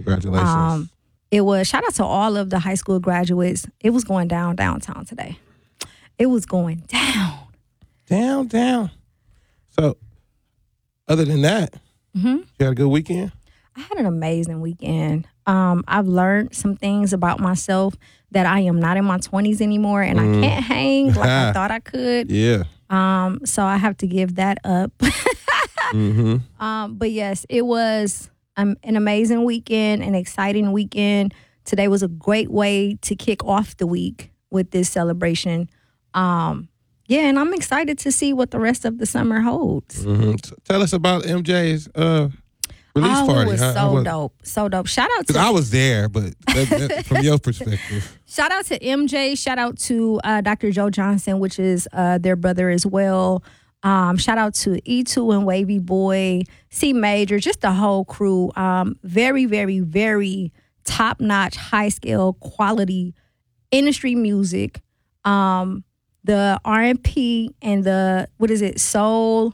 Congratulations. It was, shout out to all of the high school graduates. It was going downtown today. It was going down. Down. So, other than that, you had a good weekend? I had an amazing weekend. I've learned some things about myself that I am not in my 20s anymore, and I can't hang like I thought I could. Yeah. So I have to give that up. But yes, it was an amazing weekend, an exciting weekend. Today was a great way to kick off the week with this celebration. Yeah, and I'm excited to see what the rest of the summer holds. So tell us about MJ's release party. It was dope. So dope. Shout out to... I was there, but from your perspective. Shout out to MJ. Shout out to Dr. Joe Johnson, which is their brother as well. Shout out to E2 and Wavy Boy, C Major, just the whole crew. Very, very, very top-notch, high-scale, quality industry music. The R&P and the, soul,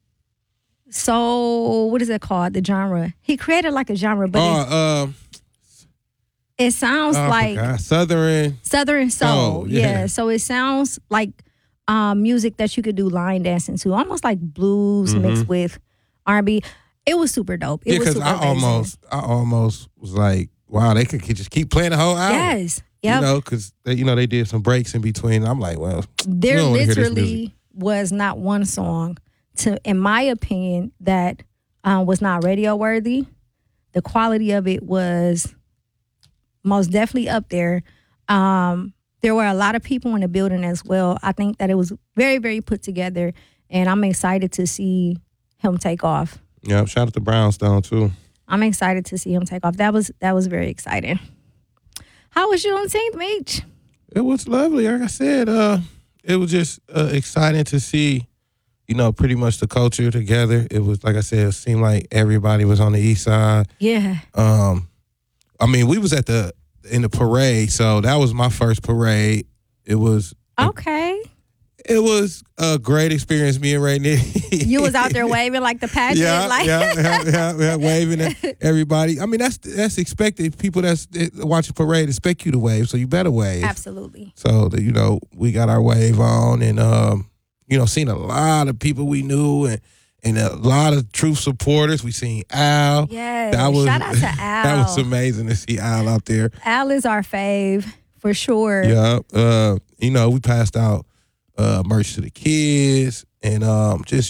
what is it called? The genre. He created like a genre, but it sounds like Southern soul. Yeah. So it sounds like music that you could do line dancing to, almost like blues mixed with R&B. It was super dope. Because I almost was like, wow, they could just keep playing the whole album. Yes. Yep. Because they did some breaks in between. I'm like, well, there literally was not one song, in my opinion, that was not radio worthy. The quality of it was most definitely up there. There were a lot of people in the building as well. I think that it was very, very put together, and I'm excited to see him take off. Yeah, shout out to Brownstone too. I'm excited to see him take off. That was very exciting. How was Juneteenth, Meech? It was lovely. Like I said, it was just exciting to see, pretty much the culture together. It was, like I said, it seemed like everybody was on the east side. Yeah. We was in the parade, so that was my first parade. It was okay. It was a great experience, me and Rainier. You was out there waving like the pageant? Yeah, waving at everybody. That's expected. People that's watching parade expect you to wave, so you better wave. Absolutely. So, we got our wave on and, seen a lot of people we knew and a lot of Truth supporters. We seen Al. Yes, shout out to Al. That was amazing to see Al out there. Al is our fave, for sure. Yeah. We passed out merch to the kids and just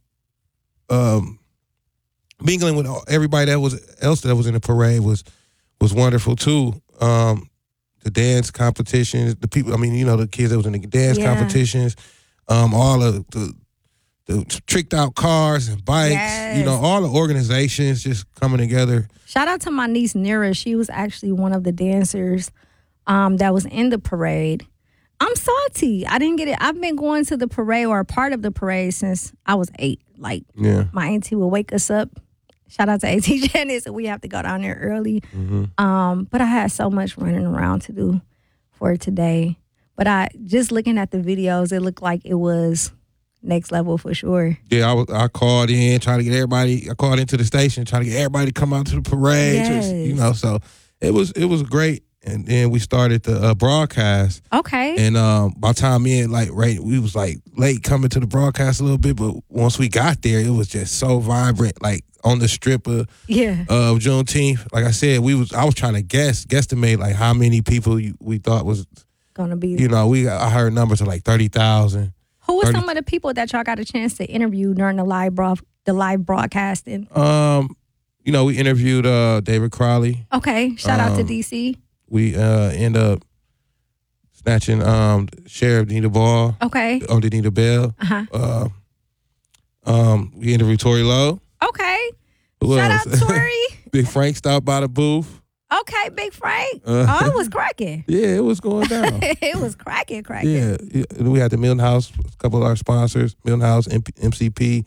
mingling with everybody that was in the parade was wonderful too. The dance competitions, the people, the kids that was in the dance competitions, all of the tricked out cars and bikes, all the organizations just coming together. Shout out to my niece Nira. She was actually one of the dancers that was in the parade. I'm salty. I didn't get it. I've been going to the parade or a part of the parade since I was 8. My auntie would wake us up. Shout out to Auntie Janice. So we have to go down there early. But I had so much running around to do for today. But just looking at the videos, it looked like it was next level for sure. Yeah, I called in, trying to get everybody. I called into the station, trying to get everybody to come out to the parade. Yes. So it was great. And then we started the broadcast. Okay. And by the time we was late coming to the broadcast a little bit, but once we got there, it was just so vibrant, on the strip of Juneteenth. Like I said, I was trying to guesstimate how many people we thought was gonna be. I heard numbers of 30,000. Who were some of the people that y'all got a chance to interview during the live broadcasting? We interviewed David Crowley. Okay, shout out to DC. We end up snatching Sheriff Nita Ball. Okay. Nita Bell. We interviewed Tory Lowe. Okay. Shout out Tory. Big Frank stopped by the booth. Okay, Big Frank. It was cracking. Yeah, it was going down. It was cracking. Yeah. We had the Milton House, a couple of our sponsors, Milton House, MCP.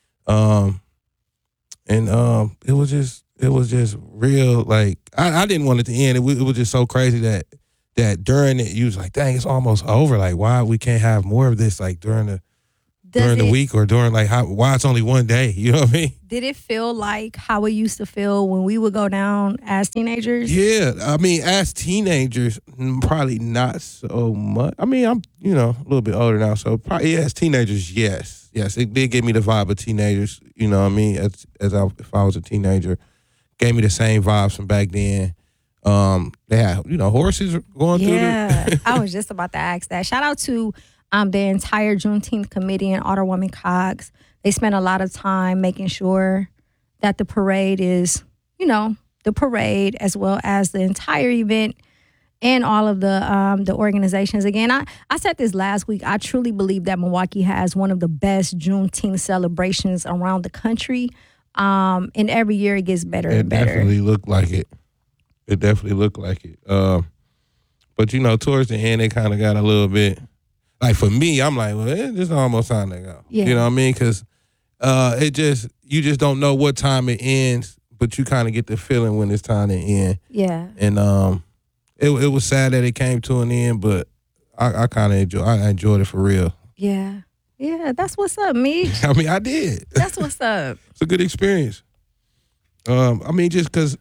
It was just real. I didn't want it to end. It was just so crazy that during it, you was like, dang, it's almost over. Why we can't have more of this? During the during the week or during like why it's only one day. You know what I mean? Did it feel like how it used to feel when we would go down as teenagers? Yeah, I mean, as teenagers, probably not so much. I mean, I'm a little bit older now, so probably as teenagers, yes, it did give me the vibe of teenagers. You know what I mean? If I was a teenager, gave me the same vibes from back then. They had horses going through. Yeah, I was just about to ask that. Shout out to the entire Juneteenth committee and Alderwoman Cox. They spent a lot of time making sure that the parade is, the parade as well as the entire event and all of the organizations. Again, I said this last week. I truly believe that Milwaukee has one of the best Juneteenth celebrations around the country. And every year it gets better and better. It definitely looked like it. It definitely looked like it. But towards the end, it kind of got a little bit. Like for me, I'm like, well, it's just almost time to go. Yeah. You know what I mean? Because you just don't know what time it ends, but you kind of get the feeling when it's time to end. Yeah. And it was sad that it came to an end, but I kind of enjoyed it for real. Yeah. Yeah, that's what's up, Meech. I mean, I did. That's what's up. It's a good experience. I mean, just because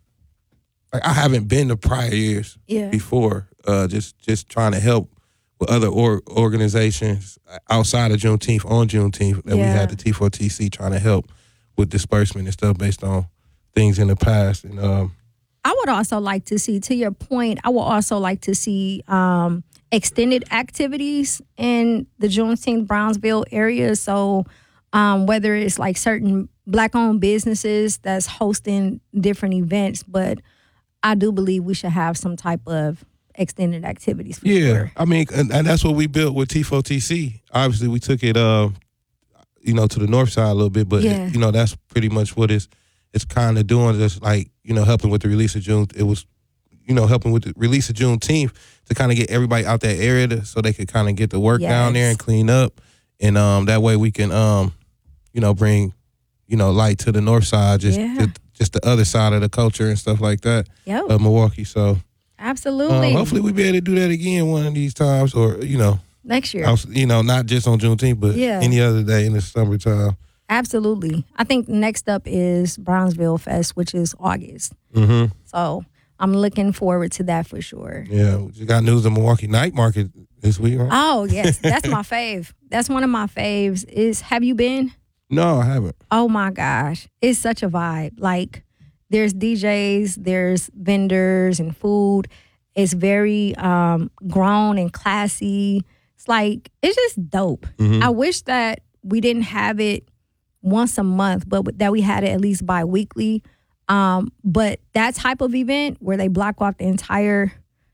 I haven't been to prior years before, just trying to help with other organizations outside of Juneteenth, on Juneteenth, that we had the T4TC trying to help with disbursement and stuff based on things in the past. And I would also like to see, to your point, I would also like to see extended activities in the Juneteenth Brownsville area. So whether it's like certain Black-owned businesses that's hosting different events, but I do believe we should have some type of extended activities for sure. I mean, and that's what we built with T4TC. Obviously, we took it, to the north side a little bit, but that's pretty much what it's kind of doing. Just like helping with the release of June. It was, helping with the release of Juneteenth to kind of get everybody out that area so they could kind of get the work down there and clean up, and that way we can, bring, light to the north side, just the other side of the culture and stuff like that of Milwaukee. So. Absolutely. Hopefully we be able to do that again one of these times, or next year. Not just on Juneteenth, but any other day in the summertime. Absolutely. I think next up is Brownsville Fest, which is August. Mm-hmm. So I'm looking forward to that for sure. Yeah, we just got news of Milwaukee Night Market this week, right? Oh yes, that's my fave. That's one of my faves. Have you been? No, I haven't. Oh my gosh, it's such a vibe. Like, there's DJs, there's vendors and food. It's very grown and classy. It's just dope. Mm-hmm. I wish that we didn't have it once a month, but that we had it at least bi-weekly. But that type of event where they block off the entire,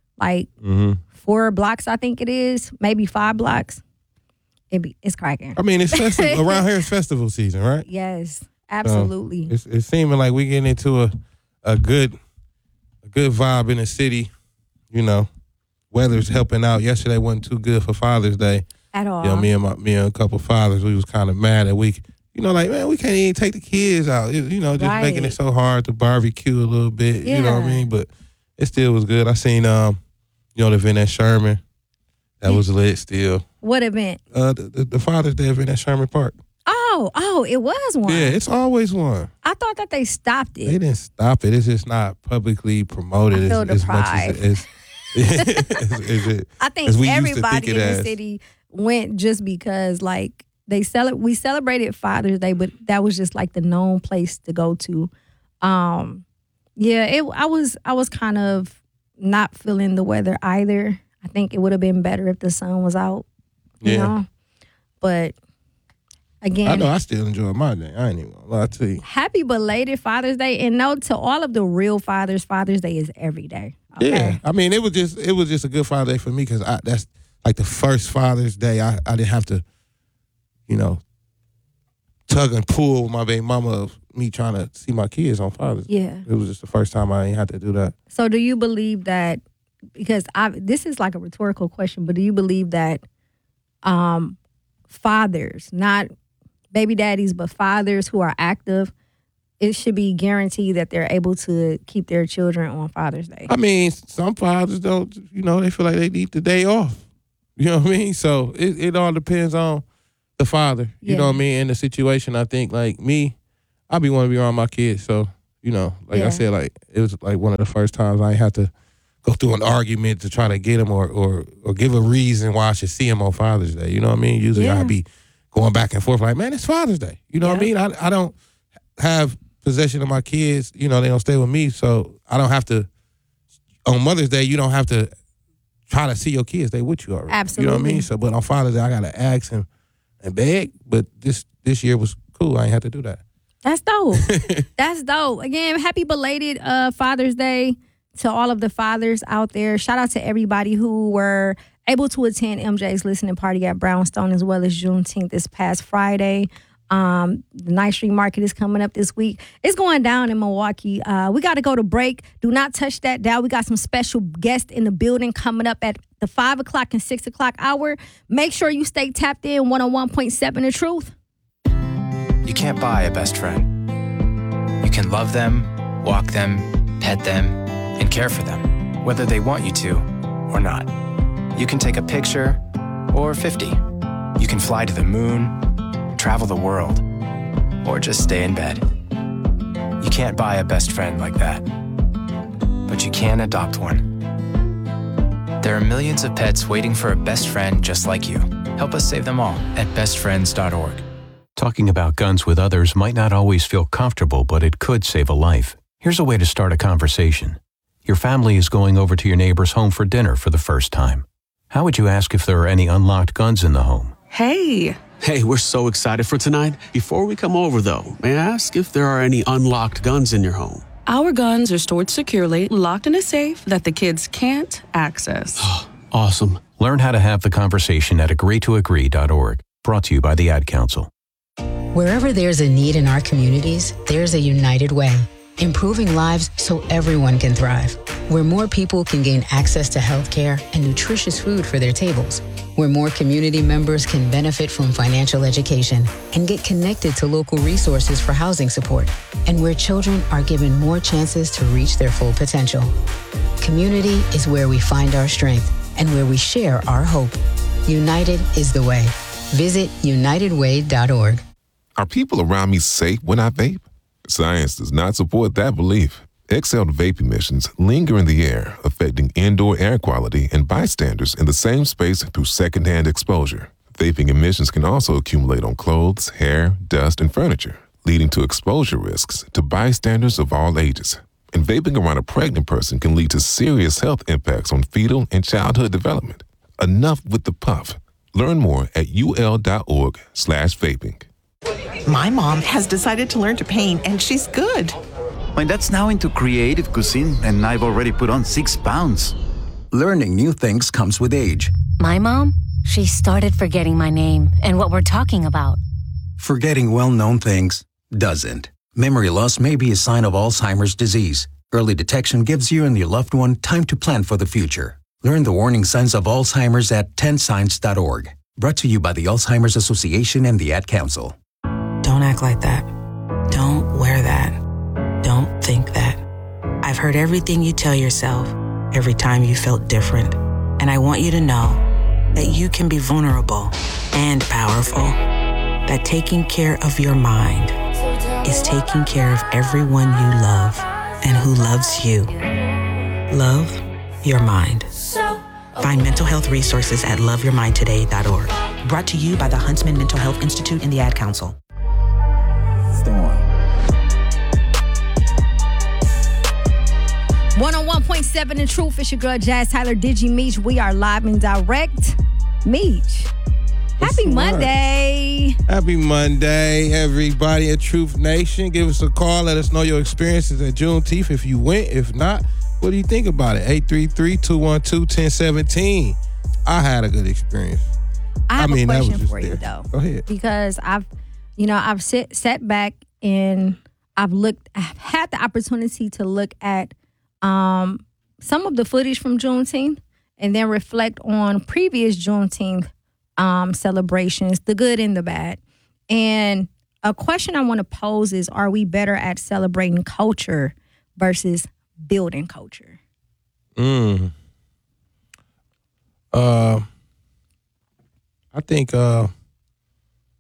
4 blocks, I think it is, maybe 5 blocks, it's cracking. I mean, it's festival. Around here, it's festival season, right? Yes. Absolutely. It's seeming like we're getting into a good vibe in the city. Weather's helping out. Yesterday wasn't too good for Father's Day at all. Me and a couple fathers, we was kind of mad that we man, we can't even take the kids out. Just making it so hard to barbecue a little bit. Yeah. You know what I mean? But it still was good. I seen the event at Sherman. That was lit still. What event? The Father's Day event at Sherman Park. Oh, it was one. Yeah, it's always one. I thought that they stopped it. They didn't stop it. It's just not publicly promoted I feel as much as I think everybody in the city went just because we celebrated Father's Day, but that was just like the known place to go to. I was kind of not feeling the weather either. I think it would have been better if the sun was out. You know? But again, I know I still enjoy my day. I ain't even gonna lie to you. Happy belated Father's Day, and no, to all of the real fathers, Father's Day is every day. Okay? Yeah, I mean, it was just a good Father's Day for me because that's like the first Father's Day I didn't have to, tug and pull with my baby mama of me trying to see my kids on Father's Day. Yeah, it was just the first time I ain't had to do that. So, do you believe that? Because this is like a rhetorical question, but do you believe that fathers, not baby daddies, but fathers who are active, it should be guaranteed that they're able to keep their children on Father's Day? I mean, some fathers don't, they feel like they need the day off. You know what I mean? So it all depends on the father. You know what I mean? In the situation, I think like me, I be want to be around my kids. So, you know, like I said, like it was like one of the first times I ain't had to go through an argument to try to get him or give a reason why I should see him on Father's Day. You know what I mean? Usually I'd be going back and forth like, man, it's Father's Day. You know what I mean? I don't have possession of my kids. You know, they don't stay with me. So I don't have to, on Mother's Day, you don't have to try to see your kids. They with you already. Absolutely. You know what I mean? So, but on Father's Day, I got to ask him and beg. But this year was cool. I ain't had to do that. That's dope. That's dope. Again, happy belated Father's Day to all of the fathers out there. Shout out to everybody who were able to attend MJ's listening party at Brownstone as well as Juneteenth this past Friday. The Ninth Street Market is coming up this week. It's going down in Milwaukee. We got to go to break. Do not touch that dial. We got some special guests in the building coming up at the 5 o'clock and 6 o'clock hour. Make sure you stay tapped in 101.7 The Truth. You can't buy a best friend. You can love them, walk them, pet them, and care for them, whether they want you to or not. You can take a picture or 50. You can fly to the moon, travel the world, or just stay in bed. You can't buy a best friend like that, but you can adopt one. There are millions of pets waiting for a best friend just like you. Help us save them all at bestfriends.org. Talking about guns with others might not always feel comfortable, but it could save a life. Here's a way to start a conversation. Your family is going over to your neighbor's home for dinner for the first time. How would you ask if there are any unlocked guns in the home? Hey, we're so excited for tonight. Before we come over, though, may I ask if there are any unlocked guns in your home? Our guns are stored securely, locked in a safe that the kids can't access. Awesome. Learn how to have the conversation at agreetoagree.org. Brought to you by the Ad Council. Wherever there's a need in our communities, there's a United Way. Improving lives so everyone can thrive. Where more people can gain access to healthcare and nutritious food for their tables. Where more community members can benefit from financial education and get connected to local resources for housing support. And where children are given more chances to reach their full potential. Community is where we find our strength and where we share our hope. United is the way. Visit unitedway.org. Are people around me safe when I vape? Science does not support that belief. Exhaled vape emissions linger in the air, affecting indoor air quality and bystanders in the same space through secondhand exposure. Vaping emissions can also accumulate on clothes, hair, dust, and furniture, leading to exposure risks to bystanders of all ages. And vaping around a pregnant person can lead to serious health impacts on fetal and childhood development. Enough with the puff. Learn more at ul.org/vaping. My mom has decided to learn to paint, and she's good. My dad's now into creative cuisine, and I've already put on 6 pounds. Learning new things comes with age. My mom, she started forgetting my name and what we're talking about. Forgetting well-known things doesn't. Memory loss may be a sign of Alzheimer's disease. Early detection gives you and your loved one time to plan for the future. Learn the warning signs of Alzheimer's at 10signs.org. Brought to you by the Alzheimer's Association and the Ad Council. Don't act like that. Don't wear that. Don't think that. I've heard everything you tell yourself every time you felt different. And I want you to know that you can be vulnerable and powerful. That taking care of your mind is taking care of everyone you love and who loves you. Love your mind. Find mental health resources at loveyourmindtoday.org. Brought to you by the Huntsman Mental Health Institute and the Ad Council. 101.7 The Truth. It's your girl, Jazz Tyler, Digi Meech. We are live and direct. Meech. Happy Monday. Happy Monday, everybody at Truth Nation. Give us a call. Let us know your experiences at Juneteenth. If you went, if not, what do you think about it? 833-212-1017. I had a good experience. I have a question for you, though. Go ahead. Because I've sat back and I've had the opportunity to look at some of the footage from Juneteenth and then reflect on previous Juneteenth celebrations, the good and the bad. And a question I want to pose is, are we better at celebrating culture versus building culture? I think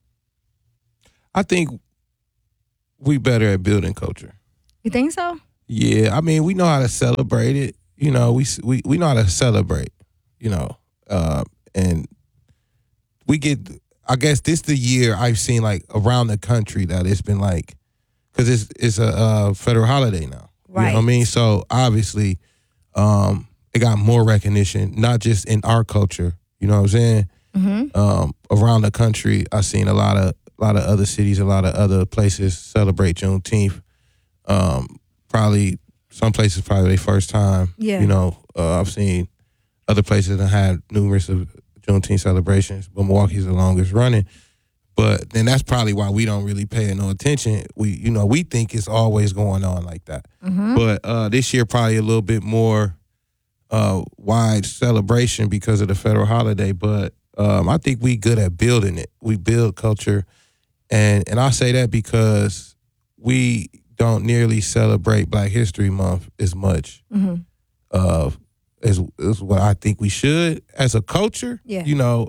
I think we better at building culture. You think so? Yeah, I mean, we know how to celebrate it. You know, we know how to celebrate. You know, and we get. I guess this the year I've seen like around the country that it's been like, because it's a federal holiday now. Right. You know what I mean? So obviously, it got more recognition, not just in our culture. You know what I'm saying? Mm-hmm. Around the country, I've seen a lot of other cities, a lot of other places celebrate Juneteenth. Probably some places probably their first time. Yeah. You know, I've seen other places that had numerous of Juneteenth celebrations, but Milwaukee's the longest running. But then that's probably why we don't really pay no attention. We think it's always going on like that. Mm-hmm. But this year probably a little bit more wide celebration because of the federal holiday. But I think we good at building it. We build culture, and I say that because we don't nearly celebrate Black History Month as much as what I think we should as a culture. Yeah. You know,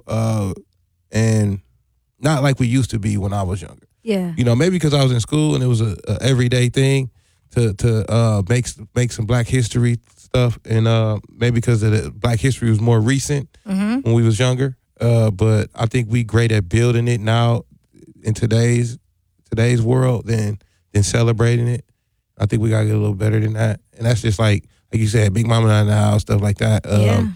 and not like we used to be when I was younger. Yeah. You know, maybe because I was in school and it was a everyday thing to make some Black history stuff, and maybe because the Black history was more recent when we was younger. But I think we great at building it now in today's world than celebrating it. I think we gotta get a little better than that, and that's just like you said, Big Mama not in the house, stuff like that.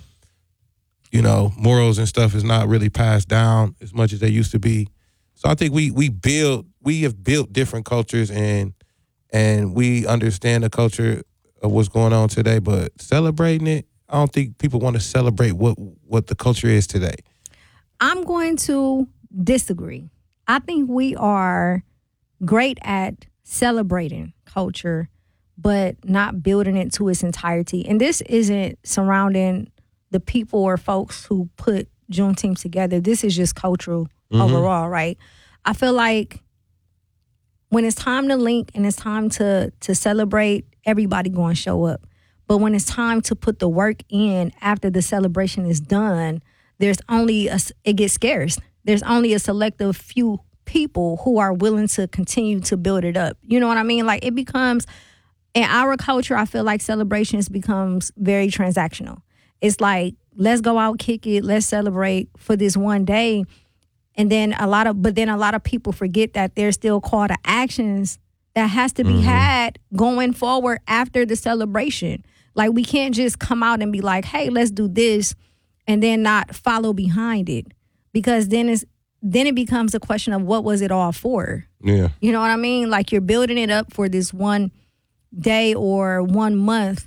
You know, morals and stuff is not really passed down as much as they used to be. So I think we have built different cultures and we understand the culture of what's going on today, but celebrating it, I don't think people want to celebrate what the culture is today. I'm going to disagree. I think we are great at celebrating culture, but not building it to its entirety. And this isn't surrounding the people or folks who put Juneteenth together. This is just cultural overall, right? I feel like when it's time to link and it's time to celebrate, everybody going to show up. But when it's time to put the work in after the celebration is done, it gets scarce. There's only a selective few people who are willing to continue to build it up. You know what I mean? Like it becomes, in our culture, I feel like celebrations becomes very transactional. It's like, let's go out, kick it, let's celebrate for this one day. And then a lot of people forget that there's still call to actions that has to be had going forward after the celebration. Like we can't just come out and be like, hey, let's do this, and then not follow behind it. Because then it becomes a question of what was it all for? Yeah. You know what I mean? Like you're building it up for this one day or 1 month.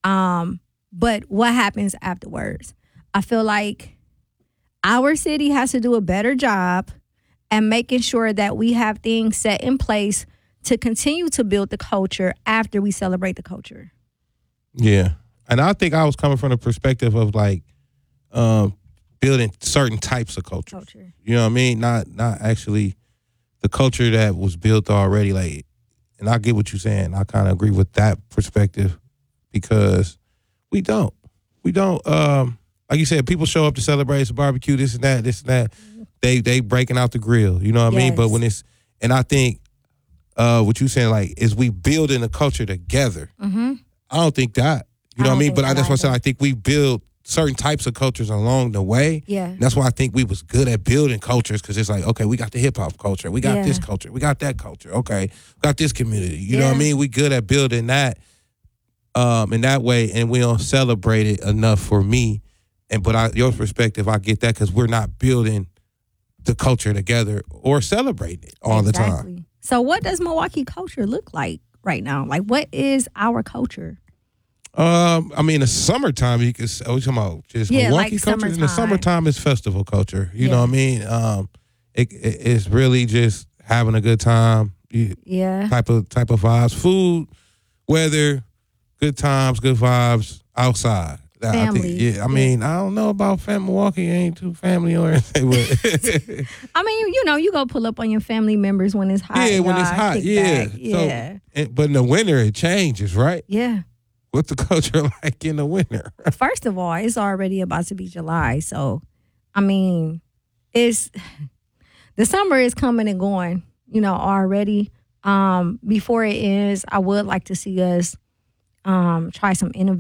But what happens afterwards? I feel like our city has to do a better job at making sure that we have things set in place to continue to build the culture after we celebrate the culture. Yeah. And I think I was coming from the perspective of like building certain types of culture. You know what I mean? Not actually the culture that was built already. Like, and I get what you're saying. I kind of agree with that perspective because we don't. Like you said, people show up to celebrate, some barbecue, this and that. They breaking out the grill. You know what I mean? But when and I think what you saying like is we building a culture together. I don't think that. You know what I mean? But that's why I said I think we build certain types of cultures along the way. Yeah. And that's why I think we was good at building cultures because it's like, okay, we got the hip hop culture, we got this culture, we got that culture. Okay, we got this community. You know what I mean? We good at building that. In that way, and we don't celebrate it enough for me. But your perspective, I get that because we're not building the culture together or celebrating it all the time. So what does Milwaukee culture look like right now? Like what is our culture? I mean, the summertime, you could say, talking about just Milwaukee like culture. In the summertime is festival culture. You know what I mean? It's really just having a good time. Type of vibes, food, weather, good times, good vibes outside. Family. I mean, I don't know about Milwaukee. Ain't too family oriented. I mean, you go pull up on your family members when it's hot. Yeah, when it's hot. Yeah. So, but in the winter, it changes, right? Yeah. What's the culture like in the winter? First of all, it's already about to be July. So, I mean, the summer is coming and going. already. Before it ends, I would like to see us try some innovative